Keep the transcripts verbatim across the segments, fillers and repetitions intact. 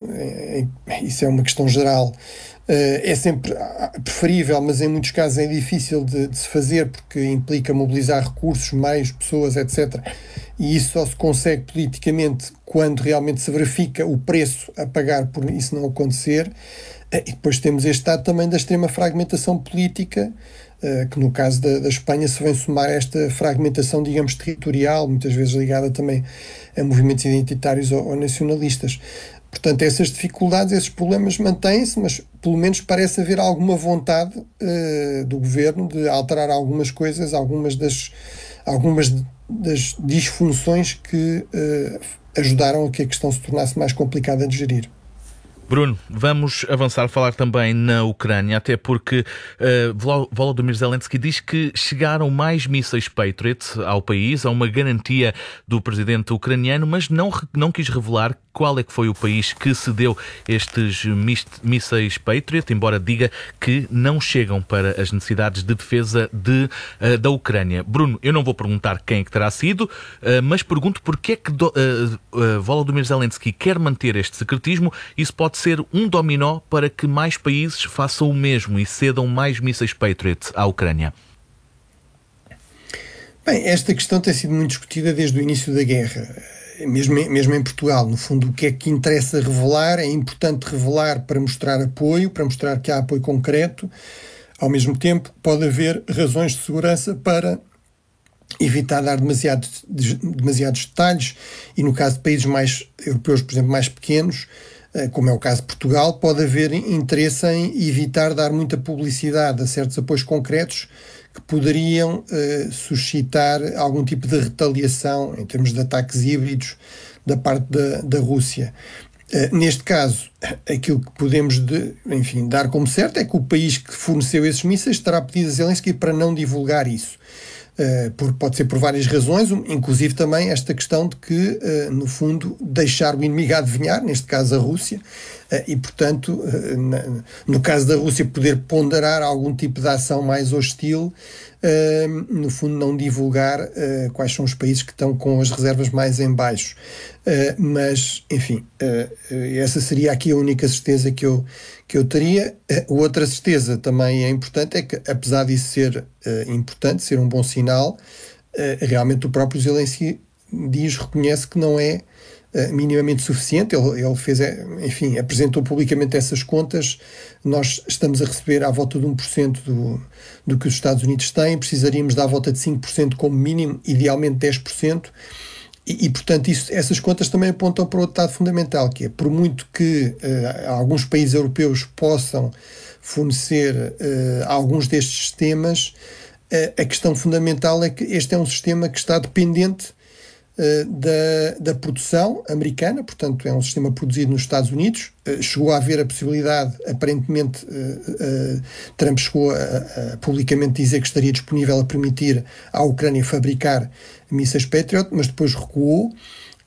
é, é, isso é uma questão geral, é sempre preferível, mas em muitos casos é difícil de, de se fazer, porque implica mobilizar recursos, meios, pessoas, etcétera. E isso só se consegue politicamente quando realmente se verifica o preço a pagar por isso não acontecer. E depois temos este dado também da extrema fragmentação política, que no caso da, da Espanha se vem somar esta fragmentação, digamos, territorial, muitas vezes ligada também a movimentos identitários ou, ou nacionalistas. Portanto, essas dificuldades, esses problemas mantêm-se, mas pelo menos parece haver alguma vontade uh, do governo de alterar algumas coisas, algumas das, algumas das disfunções que uh, ajudaram a que a questão se tornasse mais complicada de gerir. Bruno, vamos avançar a falar também na Ucrânia, até porque uh, Volodymyr Zelensky diz que chegaram mais mísseis Patriot ao país, a uma garantia do presidente ucraniano, mas não, não quis revelar qual é que foi o país que cedeu estes mísseis Patriot, embora diga que não chegam para as necessidades de defesa de, uh, da Ucrânia. Bruno, eu não vou perguntar quem é que terá sido, uh, mas pergunto porque é que do, uh, uh, Volodymyr Zelensky quer manter este secretismo. Isso pode ser um dominó para que mais países façam o mesmo e cedam mais mísseis Patriot à Ucrânia. Bem, esta questão tem sido muito discutida desde o início da guerra, mesmo, mesmo em Portugal. No fundo, o que é que interessa revelar? É importante revelar para mostrar apoio, para mostrar que há apoio concreto. Ao mesmo tempo, pode haver razões de segurança para evitar dar demasiados, demasiados detalhes, e no caso de países mais europeus, por exemplo, mais pequenos, como é o caso de Portugal, pode haver interesse em evitar dar muita publicidade a certos apoios concretos que poderiam uh, suscitar algum tipo de retaliação em termos de ataques híbridos da parte da, da Rússia. Uh, neste caso, aquilo que podemos de, enfim, dar como certo é que o país que forneceu esses mísseis terá pedido a Zelensky para não divulgar isso. Uh, porque pode ser por várias razões, inclusive também esta questão de que, uh, no fundo, deixar o inimigo adivinhar, neste caso a Rússia, uh, e, portanto, uh, na, no caso da Rússia, poder ponderar algum tipo de ação mais hostil, uh, no fundo, não divulgar uh, quais são os países que estão com as reservas mais em baixo. Uh, mas, enfim, uh, essa seria aqui a única certeza que eu, que eu teria. Uh, outra certeza também é importante, é que, apesar disso ser uh, importante, ser um bom sinal, uh, realmente o próprio Zelensky diz, reconhece que não é uh, minimamente suficiente. Ele, ele fez, enfim, apresentou publicamente essas contas. Nós estamos a receber à volta de um por cento do, do que os Estados Unidos têm, precisaríamos dar à volta de cinco por cento como mínimo, idealmente dez por cento. E, e, portanto, isso, essas contas também apontam para outro dado fundamental, que é, por muito que uh, alguns países europeus possam fornecer uh, alguns destes sistemas, uh, a questão fundamental é que este é um sistema que está dependente uh, da, da produção americana, portanto é um sistema produzido nos Estados Unidos. Uh, chegou a haver a possibilidade, aparentemente, uh, uh, Trump chegou a, a publicamente dizer que estaria disponível a permitir à Ucrânia fabricar mísseis Patriot, mas depois recuou, uh,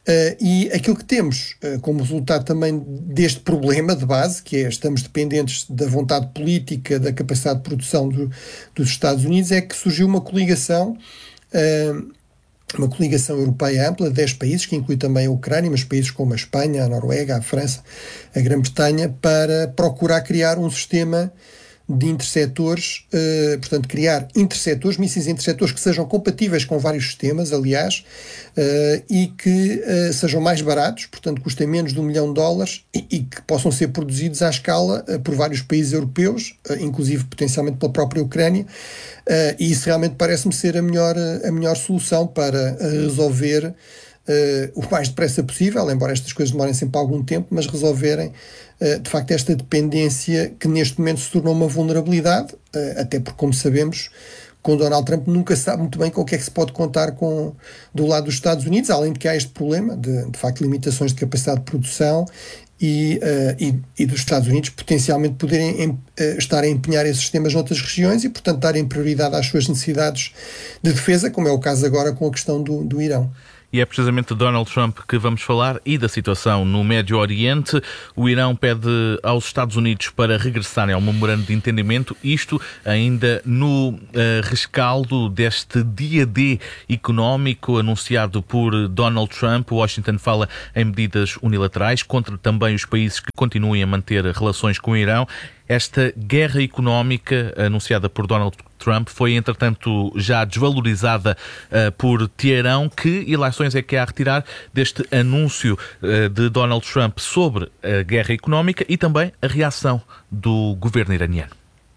e aquilo que temos uh, como resultado também deste problema de base, que é estamos dependentes da vontade política, da capacidade de produção do, dos Estados Unidos, é que surgiu uma coligação, uh, uma coligação europeia ampla de dez países, que inclui também a Ucrânia, mas países como a Espanha, a Noruega, a França, a Grã-Bretanha, para procurar criar um sistema de interceptores, uh, portanto, criar interceptores, mísseis interceptores que sejam compatíveis com vários sistemas, aliás, uh, e que uh, sejam mais baratos, portanto, custem menos de um milhão de dólares e, e que possam ser produzidos à escala uh, por vários países europeus, uh, inclusive potencialmente pela própria Ucrânia, uh, e isso realmente parece-me ser a melhor, a melhor solução para uh, resolver Uh, o mais depressa possível, embora estas coisas demorem sempre algum tempo, mas resolverem uh, de facto esta dependência que neste momento se tornou uma vulnerabilidade, uh, até porque, como sabemos, com Donald Trump nunca se sabe muito bem com o que é que se pode contar com, do lado dos Estados Unidos, além de que há este problema de, de facto, limitações de capacidade de produção e, uh, e, e dos Estados Unidos potencialmente poderem em, uh, estar a empenhar esses sistemas noutras regiões e, portanto, darem prioridade às suas necessidades de defesa, como é o caso agora com a questão do, do Irão. E é precisamente de Donald Trump que vamos falar e da situação no Médio Oriente. O Irão pede aos Estados Unidos para regressarem ao memorando de entendimento, isto ainda no uh, rescaldo deste dia D económico anunciado por Donald Trump. Washington fala em medidas unilaterais contra também os países que continuem a manter relações com o Irão. Esta guerra económica anunciada por Donald Trump foi, entretanto, já desvalorizada uh, por Teherão. Que ilações é que há a retirar deste anúncio uh, de Donald Trump sobre a guerra económica e também a reação do governo iraniano?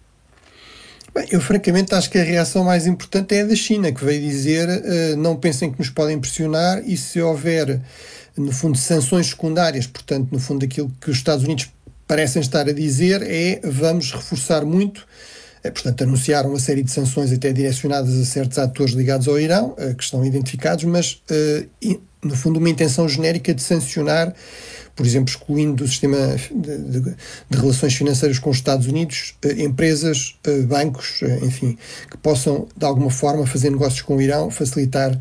Bem, eu francamente acho que a reação mais importante é a da China, que veio dizer uh, não pensem que nos podem pressionar, e se houver, no fundo, sanções secundárias, portanto, no fundo, aquilo que os Estados Unidos parecem estar a dizer é vamos reforçar muito. Portanto, anunciaram uma série de sanções até direcionadas a certos atores ligados ao Irão, que estão identificados, mas, no fundo, uma intenção genérica de sancionar, por exemplo, excluindo do sistema de, de, de relações financeiras com os Estados Unidos, empresas, bancos, enfim, que possam, de alguma forma, fazer negócios com o Irão, facilitar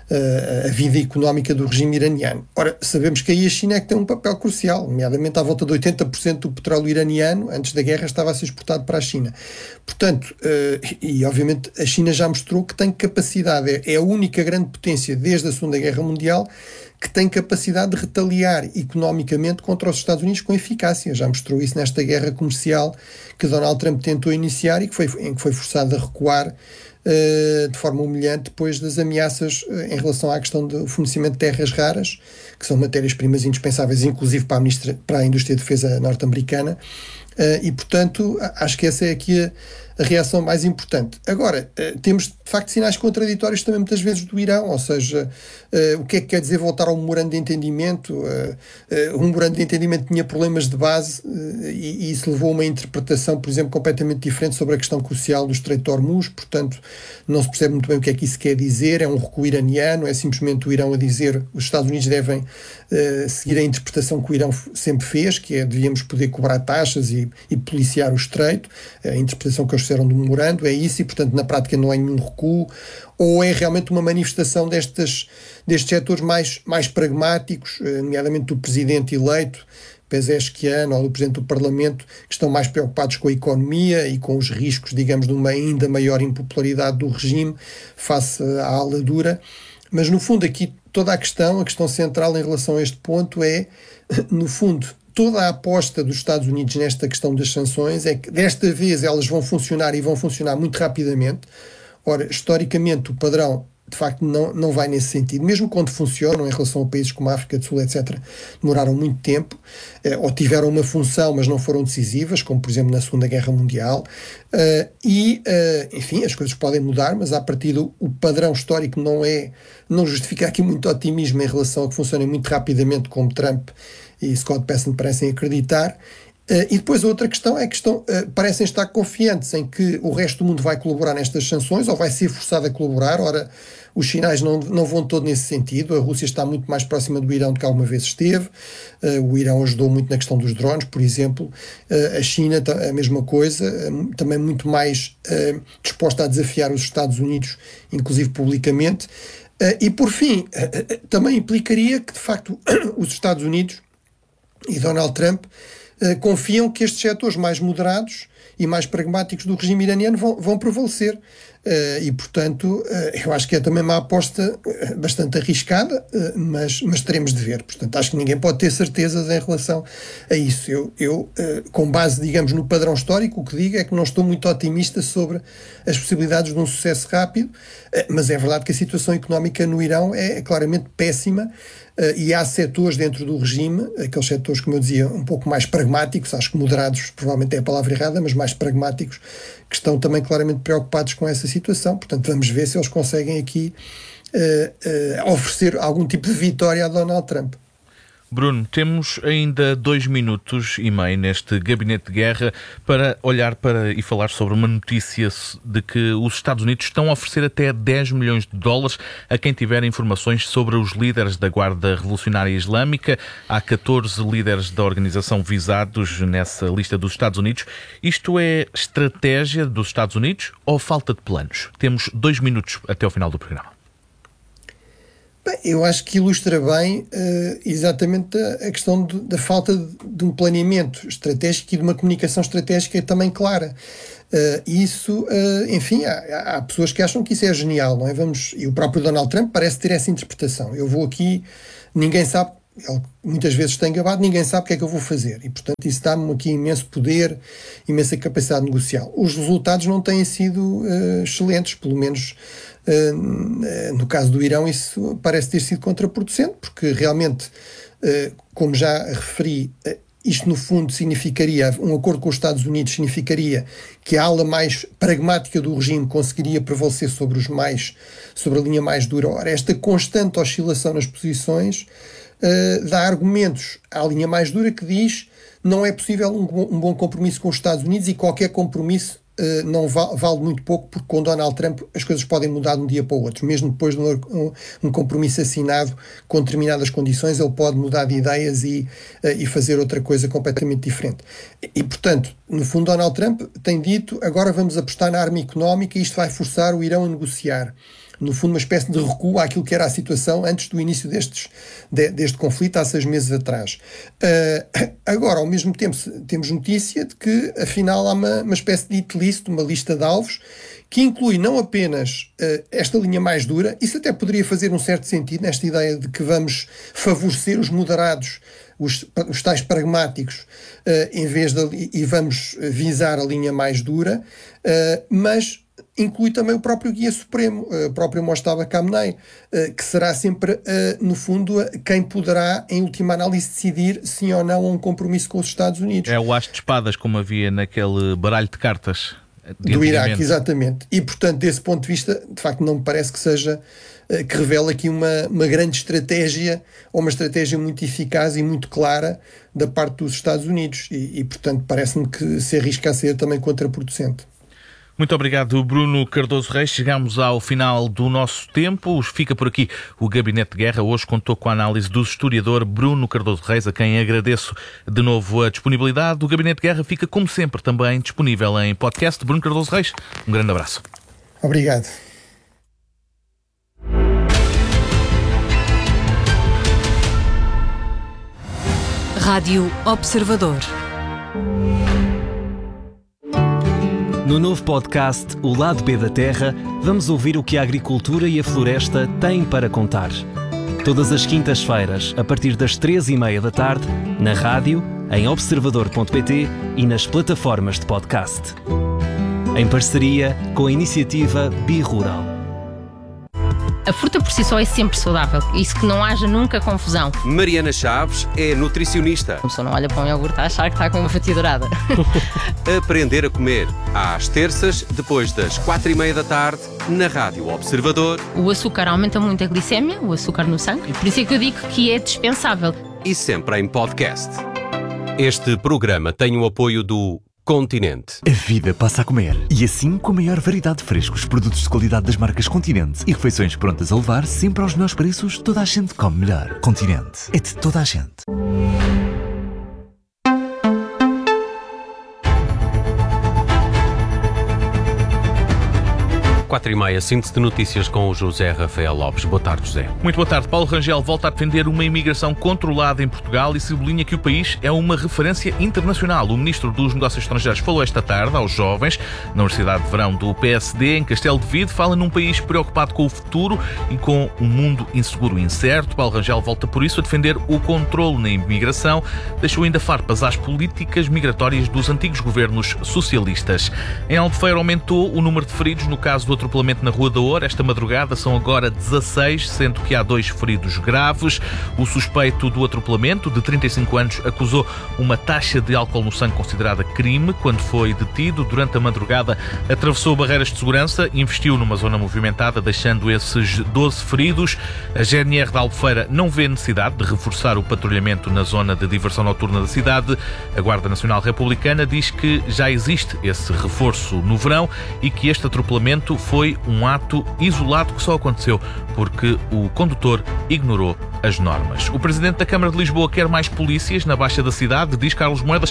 a vida económica do regime iraniano. Ora, sabemos que aí a China é que tem um papel crucial, nomeadamente à volta de oitenta por cento do petróleo iraniano, antes da guerra, estava a ser exportado para a China. Portanto, e obviamente a China já mostrou que tem capacidade, é a única grande potência desde a Segunda Guerra Mundial que tem capacidade de retaliar economicamente contra os Estados Unidos com eficácia. Já mostrou isso nesta guerra comercial que Donald Trump tentou iniciar e que foi, em que foi forçado a recuar uh, de forma humilhante depois das ameaças uh, em relação à questão do fornecimento de terras raras, que são matérias-primas indispensáveis, inclusive para a, ministra, para a indústria de defesa norte-americana. Uh, e, portanto, acho que essa é aqui a, a reação mais importante. Agora, uh, temos, de facto, sinais contraditórios também muitas vezes do Irão, ou seja, uh, o que é que quer dizer voltar ao memorando de entendimento? Uh, uh, o memorando de entendimento tinha problemas de base uh, e, e isso levou a uma interpretação, por exemplo, completamente diferente sobre a questão crucial do Estreito de Hormuz, portanto, não se percebe muito bem o que é que isso quer dizer, é um recuo iraniano, é simplesmente o Irão a dizer que os Estados Unidos devem uh, seguir a interpretação que o Irão sempre fez, que é devíamos poder cobrar taxas e e policiar o Estreito, a interpretação que eles fizeram do memorando é isso, e portanto na prática não é nenhum recuo, ou é realmente uma manifestação destes, destes setores mais, mais pragmáticos, nomeadamente do Presidente eleito, Pezeshkian, ou do Presidente do Parlamento, que estão mais preocupados com a economia e com os riscos, digamos, de uma ainda maior impopularidade do regime face à ala dura. Mas no fundo aqui toda a questão, a questão central em relação a este ponto é, no fundo, toda a aposta dos Estados Unidos nesta questão das sanções é que desta vez elas vão funcionar e vão funcionar muito rapidamente. Ora, historicamente o padrão de facto não, não vai nesse sentido, mesmo quando funcionam em relação a países como a África do Sul, etcétera, demoraram muito tempo, eh, ou tiveram uma função mas não foram decisivas, como por exemplo na Segunda Guerra Mundial, uh, e uh, enfim, as coisas podem mudar, mas à partida o padrão histórico não é, não justifica aqui muito otimismo em relação a que funcionem muito rapidamente, como Trump e Scott Bessent parecem acreditar. Uh, e depois a outra questão é que estão, uh, parecem estar confiantes em que o resto do mundo vai colaborar nestas sanções ou vai ser forçado a colaborar. Ora, os sinais não, não vão todo nesse sentido. A Rússia está muito mais próxima do Irão do que alguma vez esteve. Uh, o Irão ajudou muito na questão dos drones, por exemplo. Uh, a China, a mesma coisa, uh, também muito mais uh, disposta a desafiar os Estados Unidos, inclusive publicamente. Uh, e por fim, uh, uh, também implicaria que de facto os Estados Unidos e Donald Trump uh, confiam que estes setores mais moderados e mais pragmáticos do regime iraniano vão, vão prevalecer. Uh, e, portanto, uh, eu acho que é também uma aposta uh, bastante arriscada, uh, mas, mas teremos de ver. Portanto, acho que ninguém pode ter certezas em relação a isso. Eu, eu uh, com base, digamos, no padrão histórico, o que digo é que não estou muito otimista sobre as possibilidades de um sucesso rápido, uh, mas é verdade que a situação económica no Irão é, é claramente péssima. Uh, e há setores dentro do regime, aqueles setores, como eu dizia, um pouco mais pragmáticos, acho que moderados provavelmente é a palavra errada, mas mais pragmáticos, que estão também claramente preocupados com essa situação. Portanto, vamos ver se eles conseguem aqui uh, uh, oferecer algum tipo de vitória a Donald Trump. Bruno, temos ainda dois minutos e meio neste gabinete de guerra para olhar para e falar sobre uma notícia de que os Estados Unidos estão a oferecer até dez milhões de dólares a quem tiver informações sobre os líderes da Guarda Revolucionária Islâmica. Há catorze líderes da organização visados nessa lista dos Estados Unidos. Isto é estratégia dos Estados Unidos ou falta de planos? Temos dois minutos até ao final do programa. Bem, eu acho que ilustra bem uh, exatamente a, a questão de, da falta de, de um planeamento estratégico e de uma comunicação estratégica também clara. Uh, isso, uh, enfim, há, há pessoas que acham que isso é genial, não é? Vamos, e o próprio Donald Trump parece ter essa interpretação. Eu vou aqui, ninguém sabe, ele muitas vezes tem gabado, ninguém sabe o que é que eu vou fazer. E, portanto, isso dá-me aqui imenso poder, imensa capacidade negocial. Os resultados não têm sido uh, excelentes, pelo menos uh, no caso do Irão, isso parece ter sido contraproducente, porque realmente, uh, como já referi, uh, isto, no fundo, significaria, um acordo com os Estados Unidos significaria que a ala mais pragmática do regime conseguiria prevalecer sobre os mais, sobre a linha mais dura. Ora, esta constante oscilação nas posições uh, dá argumentos à linha mais dura que diz não é possível um, um bom compromisso com os Estados Unidos e qualquer compromisso Uh, não vale, vale muito pouco, porque com Donald Trump as coisas podem mudar de um dia para o outro. Mesmo depois de um, um compromisso assinado com determinadas condições, ele pode mudar de ideias e, uh, e fazer outra coisa completamente diferente. E, e, portanto, no fundo, Donald Trump tem dito agora vamos apostar na arma económica e isto vai forçar o Irão a negociar. No fundo, uma espécie de recuo àquilo que era a situação antes do início destes, de, deste conflito, há seis meses atrás. Uh, agora, ao mesmo tempo, temos notícia de que, afinal, há uma, uma espécie de hit list, uma lista de alvos, que inclui não apenas uh, esta linha mais dura, isso até poderia fazer um certo sentido nesta ideia de que vamos favorecer os moderados, os, os tais pragmáticos, uh, em vez de, e, e vamos visar a linha mais dura, uh, mas inclui também o próprio Guia Supremo, o próprio Mojtaba Khamenei, que será sempre, no fundo, quem poderá, em última análise, decidir sim ou não um compromisso com os Estados Unidos. É o as de espadas, como havia naquele baralho de cartas do Iraque, exatamente. E, portanto, desse ponto de vista, de facto, não me parece que seja, que revela aqui uma, uma grande estratégia, ou uma estratégia muito eficaz e muito clara da parte dos Estados Unidos. E, e portanto, parece-me que se arrisca a ser também contraproducente. Muito obrigado, Bruno Cardoso Reis. Chegamos ao final do nosso tempo. Fica por aqui o Gabinete de Guerra. Hoje contou com a análise do historiador Bruno Cardoso Reis, a quem agradeço de novo a disponibilidade. O Gabinete de Guerra fica, como sempre, também disponível em podcast. Bruno Cardoso Reis, um grande abraço. Obrigado. Rádio Observador. No novo podcast O Lado B da Terra, vamos ouvir o que a agricultura e a floresta têm para contar. Todas as quintas-feiras, a partir das três e meia da tarde, na rádio, em observador ponto pt e nas plataformas de podcast. Em parceria com a iniciativa Bi-Rural. A fruta por si só é sempre saudável, isso que não haja nunca confusão. Mariana Chaves é nutricionista. A pessoa não olha para um iogurte a achar que está com uma fatia dourada. Aprender a comer, às terças, depois das quatro e meia da tarde, na Rádio Observador. O açúcar aumenta muito a glicémia, o açúcar no sangue, por isso é que eu digo que é dispensável. E sempre em podcast. Este programa tem o apoio do Continente. A vida passa a comer. E assim, com a maior variedade de frescos, produtos de qualidade das marcas Continente e refeições prontas a levar, sempre aos melhores preços, toda a gente come melhor. Continente. É de toda a gente. quatro e meia, síntese de notícias com o José Rafael Lopes. Boa tarde, José. Muito boa tarde. Paulo Rangel volta a defender uma imigração controlada em Portugal e sublinha que o país é uma referência internacional. O Ministro dos Negócios Estrangeiros falou esta tarde aos jovens na Universidade de Verão do P S D, em Castelo de Vide. Fala num país preocupado com o futuro e com um mundo inseguro e incerto. Paulo Rangel volta, por isso, a defender o controle na imigração. Deixou ainda farpas às políticas migratórias dos antigos governos socialistas. Em Albufeira aumentou o número de feridos no caso do atropelamento na Rua da Ouro. Esta madrugada são agora dezasseis, sendo que há dois feridos graves. O suspeito do atropelamento, de trinta e cinco anos, acusou uma taxa de álcool no sangue considerada crime. Quando foi detido, durante a madrugada, atravessou barreiras de segurança e investiu numa zona movimentada, deixando esses doze feridos. A G N R da Albufeira não vê necessidade de reforçar o patrulhamento na zona de diversão noturna da cidade. A Guarda Nacional Republicana diz que já existe esse reforço no verão e que este atropelamento foi um ato isolado que só aconteceu porque o condutor ignorou as normas. O Presidente da Câmara de Lisboa quer mais polícias na Baixa da cidade. Diz Carlos Moedas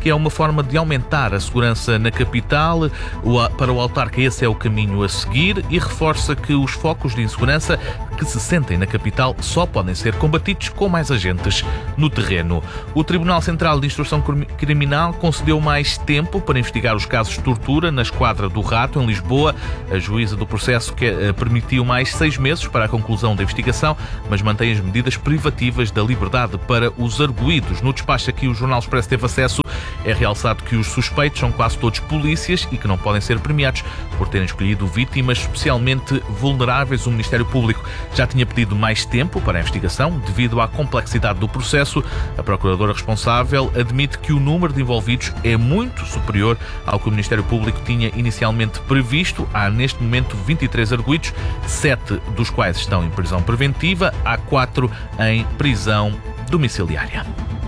que é uma forma de aumentar a segurança na capital. Para o autarca, esse é o caminho a seguir, e reforça que os focos de insegurança que se sentem na capital só podem ser combatidos com mais agentes no terreno. O Tribunal Central de Instrução Criminal concedeu mais tempo para investigar os casos de tortura na Esquadra do Rato, em Lisboa. A juíza do processo que permitiu mais seis meses para a conclusão da investigação, mas mantém as medidas privativas da liberdade para os arguídos. No despacho a que o Jornal Expresso teve acesso, é realçado que os suspeitos são quase todos polícias e que não podem ser premiados por terem escolhido vítimas especialmente vulneráveis. O Ministério Público já tinha pedido mais tempo para a investigação devido à complexidade do processo. A procuradora responsável admite que o número de envolvidos é muito superior ao que o Ministério Público tinha inicialmente previsto. Há neste momento vinte e três arguidos, sete dos quais estão em prisão preventiva, há quatro em prisão domiciliária.